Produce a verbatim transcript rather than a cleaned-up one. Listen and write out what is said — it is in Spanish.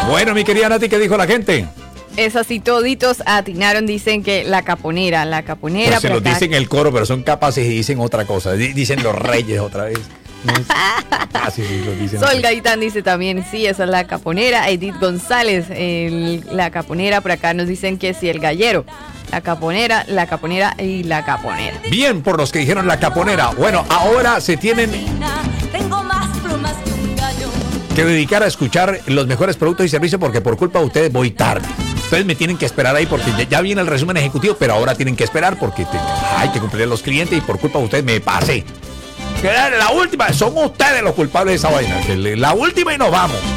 Bueno, mi querida Nati, ¿qué dijo la gente? Es así, toditos atinaron, dicen que la caponera, la caponera. Pues se lo dicen el coro, pero son capaces y dicen otra cosa. Dicen los reyes otra vez. Ah, sí, sí, lo dicen. Sol Gaitán dice también, sí, esa es la caponera. Edith González, el, la caponera, por acá nos dicen que sí, el gallero. La caponera, la caponera y la caponera. Bien, por los que dijeron la caponera. Bueno, ahora se tienen que dedicar a escuchar los mejores productos y servicios porque por culpa de ustedes voy tarde. Ustedes me tienen que esperar ahí porque ya, ya viene el resumen ejecutivo, pero ahora tienen que esperar porque te, hay que cumplir a los clientes y por culpa de ustedes me pasé. La última, son ustedes los culpables de esa vaina. La última y nos vamos.